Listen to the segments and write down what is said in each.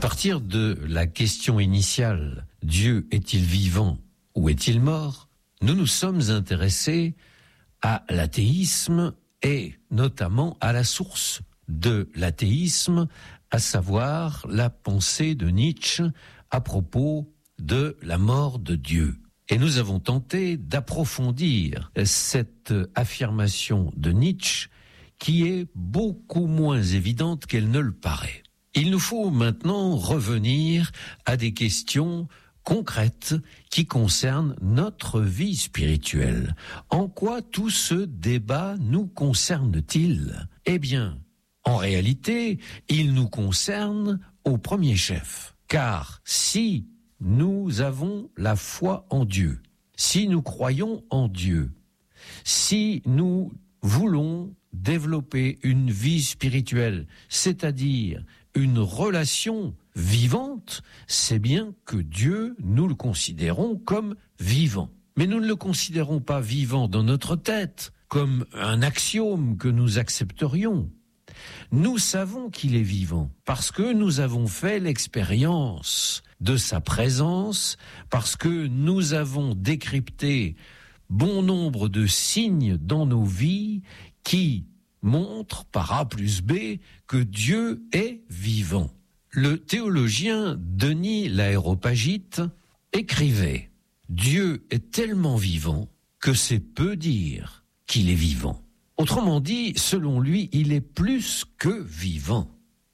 partir de la question initiale, Dieu est-il vivant ou est-il mort? Nous nous sommes intéressés à l'athéisme et notamment à la source de l'athéisme, à savoir la pensée de Nietzsche à propos de la mort de Dieu. Et nous avons tenté d'approfondir cette affirmation de Nietzsche qui est beaucoup moins évidente qu'elle ne le paraît. Il nous faut maintenant revenir à des questions concrètes qui concernent notre vie spirituelle. En quoi tout ce débat nous concerne-t-il? Eh bien, en réalité, il nous concerne au premier chef. Car si nous avons la foi en Dieu, si nous croyons en Dieu, si nous voulons développer une vie spirituelle, c'est-à-dire une relation vivante, c'est bien que Dieu, nous le considérons comme vivant. Mais nous ne le considérons pas vivant dans notre tête, comme un axiome que nous accepterions. Nous savons qu'il est vivant, parce que nous avons fait l'expérience de sa présence, parce que nous avons décrypté bon nombre de signes dans nos vies qui montrent par A plus B que Dieu est vivant. Le théologien Denis l'Aréopagite écrivait « Dieu est tellement vivant que c'est peu dire qu'il est vivant ». Autrement dit, selon lui, il est plus que vivant.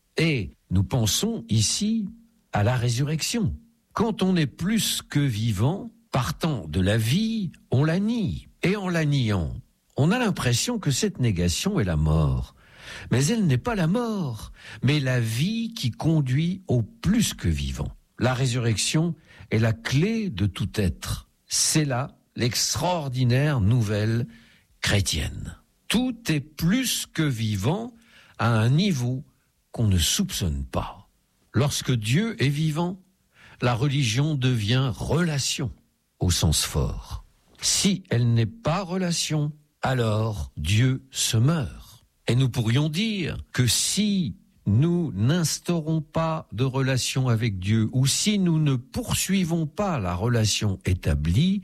Et nous pensons ici à la résurrection. Quand on est plus que vivant, partant de la vie, on la nie. Et en la niant, on a l'impression que cette négation est la mort. Mais elle n'est pas la mort, mais la vie qui conduit au plus que vivant. La résurrection est la clé de tout être. C'est là l'extraordinaire nouvelle chrétienne. Tout est plus que vivant à un niveau qu'on ne soupçonne pas. Lorsque Dieu est vivant, la religion devient relation au sens fort. Si elle n'est pas relation, alors Dieu se meurt. Et nous pourrions dire que si nous n'instaurons pas de relation avec Dieu ou si nous ne poursuivons pas la relation établie,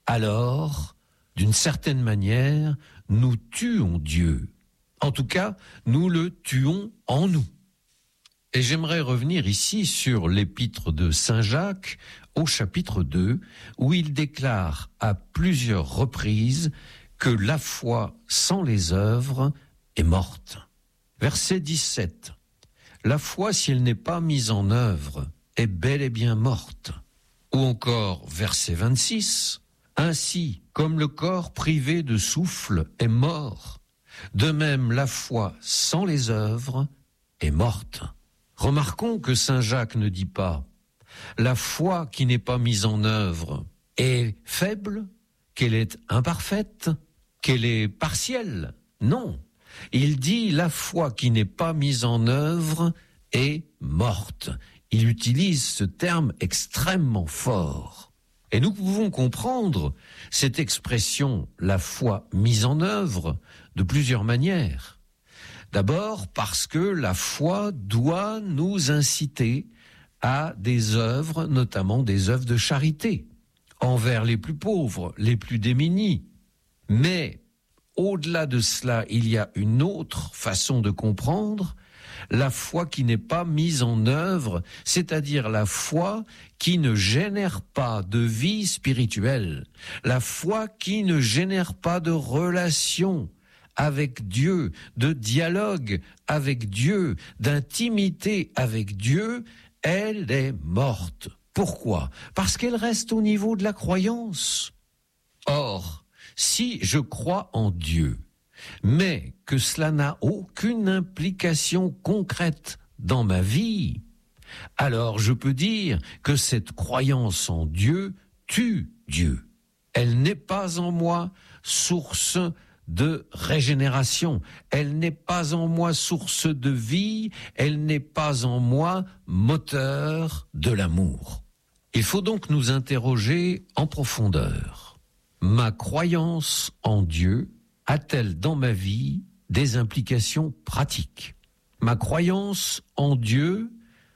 alors, d'une certaine manière, nous tuons Dieu. En tout cas, nous le tuons en nous. Et j'aimerais revenir ici sur l'épître de Saint Jacques au chapitre 2, où il déclare à plusieurs reprises que la foi sans les œuvres est morte. Verset 17. La foi, si elle n'est pas mise en œuvre, est bel et bien morte. Ou encore, verset 26. Ainsi, comme le corps privé de souffle est mort, de même la foi sans les œuvres est morte. Remarquons que Saint Jacques ne dit pas « la foi qui n'est pas mise en œuvre est faible, qu'elle est imparfaite, qu'elle est partielle ». Non, il dit « la foi qui n'est pas mise en œuvre est morte ». Il utilise ce terme extrêmement fort. Et nous pouvons comprendre cette expression « la foi mise en œuvre » de plusieurs manières. D'abord parce que la foi doit nous inciter à des œuvres, notamment des œuvres de charité, envers les plus pauvres, les plus démunis. Mais au-delà de cela, il y a une autre façon de comprendre la foi qui n'est pas mise en œuvre, c'est-à-dire la foi qui ne génère pas de vie spirituelle, la foi qui ne génère pas de relation avec Dieu, de dialogue avec Dieu, d'intimité avec Dieu, elle est morte. Pourquoi? Parce qu'elle reste au niveau de la croyance. Or, si je crois en Dieu, mais que cela n'a aucune implication concrète dans ma vie, alors je peux dire que cette croyance en Dieu tue Dieu. Elle n'est pas en moi source de régénération, elle n'est pas en moi source de vie, elle n'est pas en moi moteur de l'amour. Il faut donc nous interroger en profondeur. Ma croyance en Dieu a-t-elle dans ma vie des implications pratiques? Ma croyance en Dieu